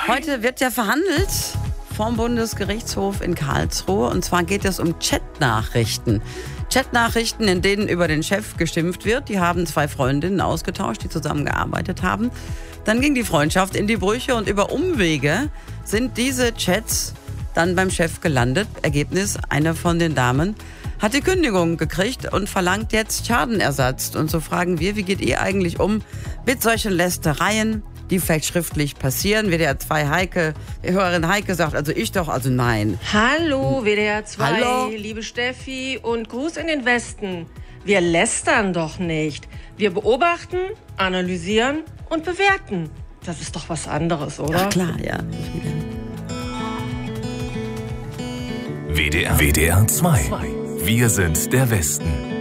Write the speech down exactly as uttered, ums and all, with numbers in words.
Heute wird ja verhandelt vom Bundesgerichtshof in Karlsruhe. Und zwar geht es um Chatnachrichten. Chatnachrichten, in denen über den Chef geschimpft wird. Die haben zwei Freundinnen ausgetauscht, die zusammengearbeitet haben. Dann ging die Freundschaft in die Brüche und über Umwege sind diese Chats dann beim Chef gelandet. Ergebnis, eine von den Damen hat die Kündigung gekriegt und verlangt jetzt Schadenersatz. Und so fragen wir, wie geht ihr eigentlich um mit solchen Lästereien, die vielleicht schriftlich passieren? W D R zwei Heike, die Hörerin Heike sagt, also ich doch, also nein. Hallo W D R zwei, Hallo. liebe Steffi und Gruß in den Westen. Wir lästern doch nicht. Wir beobachten, analysieren und bewerten. Das ist doch was anderes, oder? Ach klar, ja. W D R, W D R zwei. Wir sind der Westen.